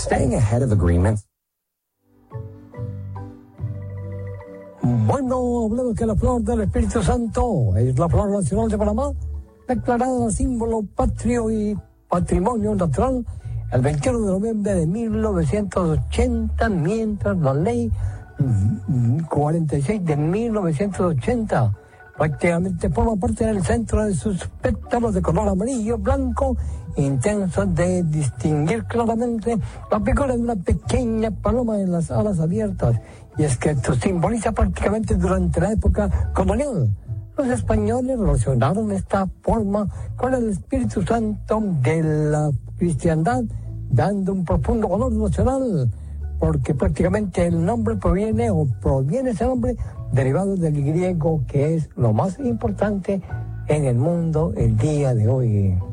staying ahead of agreements. Bueno, hablemos que la flor del Espíritu Santo es la flor nacional de Panamá, declarada símbolo patrio y patrimonio natural el 21 de noviembre de 1980, mientras la ley 46 de 1980 prácticamente forma parte del centro de sus pétalos de color amarillo, blanco, intensos de distinguir claramente la figura de una pequeña paloma en las alas abiertas. Y es que esto simboliza prácticamente durante la época colonial. Los españoles relacionaron esta forma con el Espíritu Santo de la cristiandad, dando un profundo valor nacional, porque prácticamente el nombre proviene ese nombre derivado del griego, que es lo más importante en el mundo el día de hoy.